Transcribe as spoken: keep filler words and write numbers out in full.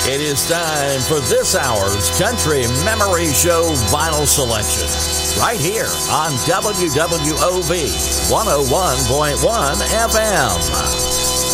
It is time for this hour's Country Memory Show Vinyl Selection, right here on W W O V one oh one point one F M.